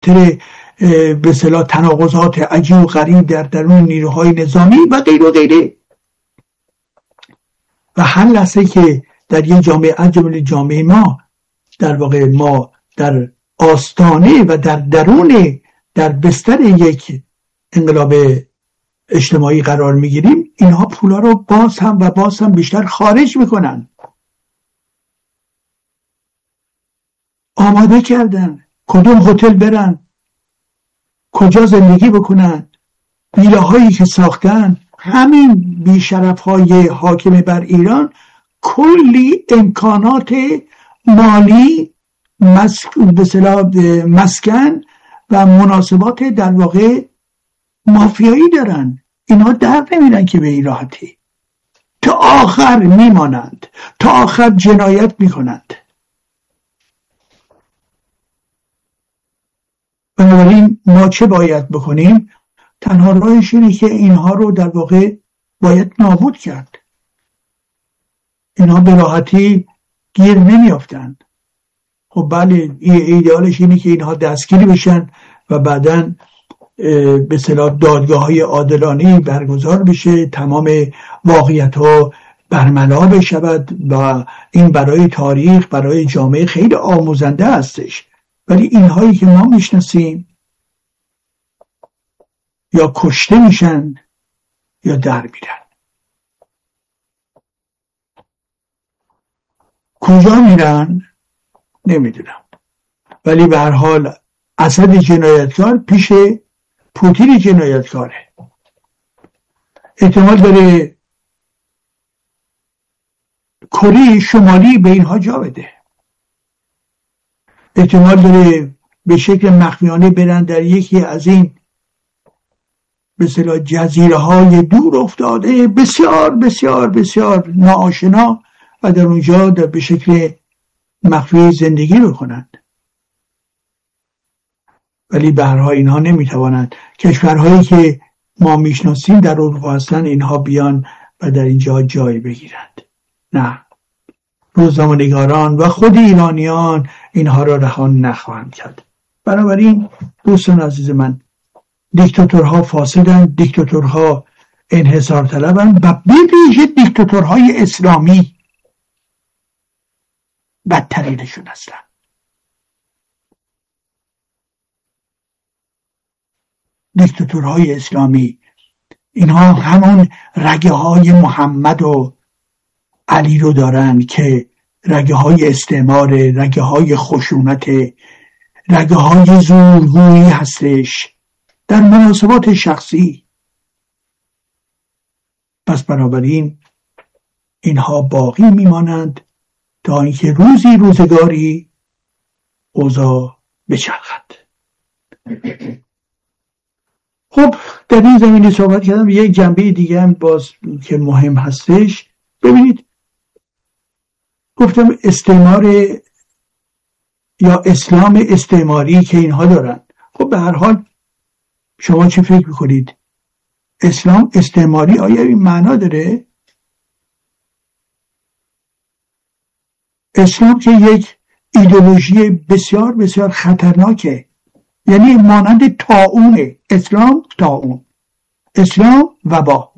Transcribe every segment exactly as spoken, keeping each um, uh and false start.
خاطر به اصطلاح تناقضات عجیب و غریب در درون نیروهای نظامی و غیر و غیره. و هر لحظه که در یک جامعه از جمله جامعه ما در واقع ما در آستانه و در درون در بستر یک انقلاب اجتماعی قرار میگیریم، اینها پولا رو باز هم و باز هم بیشتر خارج میکنن. آماده کردن کدوم هتل برن، کجا زندگی بکنن، ویله هایی که ساختن. همین بیشرف های حاکم بر ایران کلی امکانات مالی، مسکن و مناسبات در واقع مافیایی دارن. اینا در نمیرن که به این راحتی، تا آخر میمانند، تا آخر جنایت میکنند. بنابراین ما چه باید بکنیم؟ تنها راهش اینه که اینها رو در واقع باید نابود کرد. اینها به راحتی گیر نمیافتند. خب بله، ایدئالش اینه که اینها دستگیری بشن و بعداً به اصطلاح دادگاه‌های عادلانه برگزار بشه، تمام واقعیت‌ها برملا بشود و این برای تاریخ، برای جامعه خیلی آموزنده هستش. ولی اینهایی که ما میشناسیم یا کشته میشن یا در میرن. کجا میرن نمیدونم، ولی به هر حال اسد جنایتکار پیش پوتین جنایتکاره. احتمال داره کره شمالی به اینها جا بده. احتمال داره به شکل مخفیانه برن در یکی از این به اصطلاح جزیره های دور افتاده بسیار بسیار بسیار ناآشنا و در اونجا در به شکل مخفی زندگی بکنند. ولی به هر حال اینها نمیتوانند، کشورهایی که ما میشناسیم در اروپا هستن، اینها بیان و در اینجا جای بگیرند. نه، روزنامه‌نگاران و خود ایرانیان اینها را رها نخواهند کرد. بنابراین دوستان عزیز من، دیکتاتورها فاسدند، دیکتاتورها انحصار طلبند و به ویژه دیکتاتورهای اسلامی بدترینشون هستند. دیکتاتورهای اسلامی اینها همون رگه های محمد و علی رو دارن که رگه های استعمار، رگه های خشونت، رگه های زورگویی هستش در مناسبات شخصی. پس بنابراین اینها باقی میمانند تا اینکه روزی روزگاری اوضاع بچرخد. خب در این زمینه صحبت کردم. یک جنبه دیگه هم باز که مهم هستش، ببینید گفتم استعمار یا اسلام استعماری که اینها دارن. خب به هر حال شما چه فکر میکنید؟ اسلام استعماری آیا این معنا داره؟ اسلام که یک ایدئولوژی بسیار بسیار خطرناکه، یعنی مانند طاعونه. اسلام طاعون، اسلام وبا.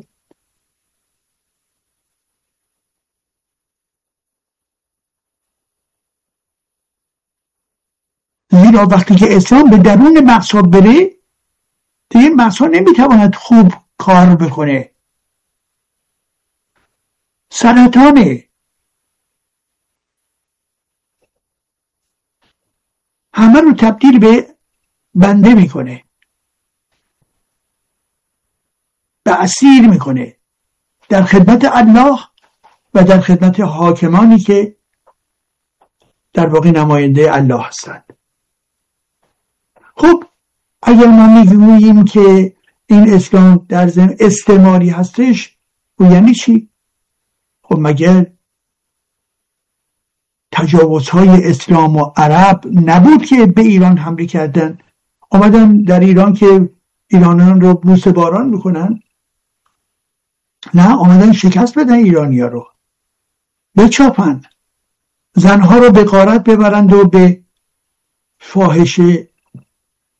زیرا وقتی که اسلام به درون مغزها بره، دیگه مغزها نمیتواند خوب کار بکنه. سرطانه، همه رو تبدیل به بنده میکنه، به اسیر میکنه در خدمت الله و در خدمت حاکمانی که در واقع نماینده الله هستند. خب اگر ما میگوییم که این اسلام در ضمن استعماری هستش، و یعنی چی؟ خب مگر تجاوزهای اسلام و عرب نبود که به ایران حمله کردن؟ آمدن در ایران که ایرانیان رو بوس باران میکنن؟ نه، آمدن شکست بدن ایرانیا رو، بچاپن، زنها رو به غارت ببرند و به فاحشه